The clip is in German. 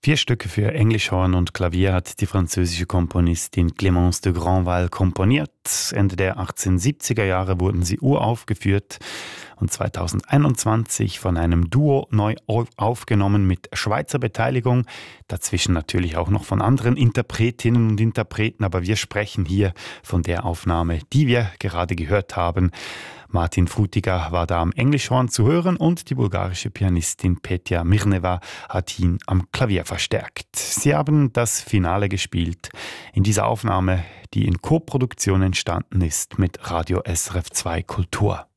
4 Stücke für Englischhorn und Klavier hat die französische Komponistin Clémence de Grandval komponiert. Ende der 1870er Jahre wurden sie uraufgeführt und 2021 von einem Duo neu aufgenommen mit Schweizer Beteiligung. Dazwischen natürlich auch noch von anderen Interpretinnen und Interpreten, aber wir sprechen hier von der Aufnahme, die wir gerade gehört haben. Martin Frutiger war da am Englischhorn zu hören und die bulgarische Pianistin Petja Mirneva hat ihn am Klavier verstärkt. Sie haben das Finale gespielt in dieser Aufnahme, die in Koproduktion entstanden ist mit Radio SRF 2 Kultur.